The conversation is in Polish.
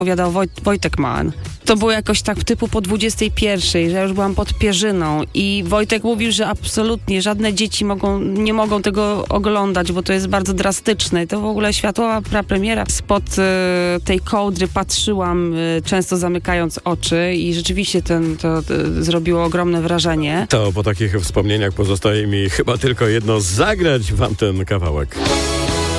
opowiadał Wojtek Mann. To było jakoś tak typu po 21, że ja już byłam pod pierzyną i Wojtek mówił, że absolutnie żadne dzieci nie mogą tego oglądać, bo to jest bardzo drastyczne. I to w ogóle światowa premiera. Spod tej kołdry patrzyłam, często zamykając oczy i rzeczywiście to zrobiło ogromne wrażenie. To po takich wspomnieniach pozostaje mi chyba tylko jedno: zagrać wam ten kawałek.